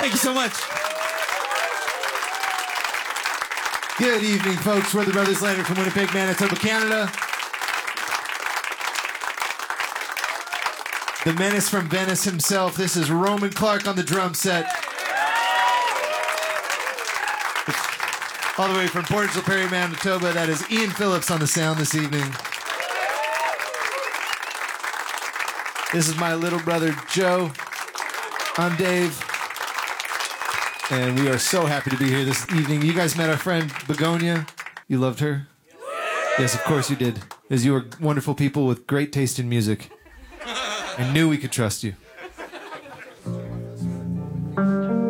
Thank you so much. Good evening, folks. We're the Brothers Leonard from Winnipeg, Manitoba, Canada. The menace from Venice himself. This is Roman Clark on the drum set. All the way from Port Perry, Manitoba, that is Ian Phillips on the sound this evening. This is my little brother, Joe. I'm Dave. And we are so happy to be here this evening. You guys met our friend, Begonia. You loved her? Yes, of course you did. As you were wonderful people with great taste in music. I knew we could trust you.